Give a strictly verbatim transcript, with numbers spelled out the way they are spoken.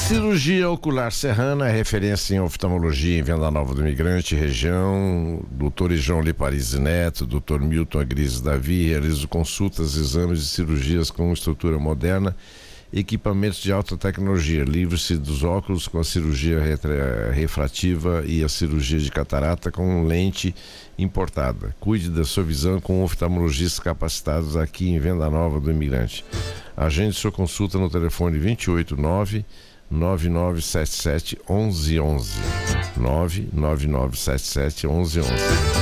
Cirurgia Ocular Serrana é referência em oftalmologia em Venda Nova do Imigrante, região. doutor João Liparizzi Neto, doutor Milton Agrizes Davi, realiza consultas, exames e cirurgias com estrutura moderna, equipamentos de alta tecnologia. Livre-se dos óculos com a cirurgia refrativa e a cirurgia de catarata com lente importada. Cuide da sua visão com oftalmologistas capacitados aqui em Venda Nova do Imigrante. Agende sua consulta no telefone vinte e oito, nove nove nove sete sete, onze onze. nove nove nove sete sete, onze onze.